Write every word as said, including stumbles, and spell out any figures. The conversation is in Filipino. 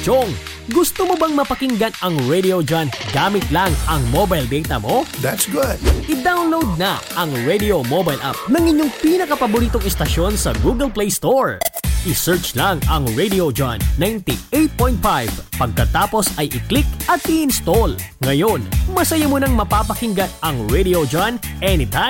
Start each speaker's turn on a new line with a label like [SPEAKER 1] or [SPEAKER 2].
[SPEAKER 1] Chong, gusto mo bang mapakinggan ang Radio John gamit lang ang mobile data mo?
[SPEAKER 2] That's good.
[SPEAKER 1] I-download na ang Radio Mobile app ng inyong pinakapaboritong istasyon sa Google Play Store. I-search lang ang Radio John ninety-eight point five. Pagkatapos ay i-click at i-install. Ngayon, masaya mo nang mapapakinggan ang Radio John anytime,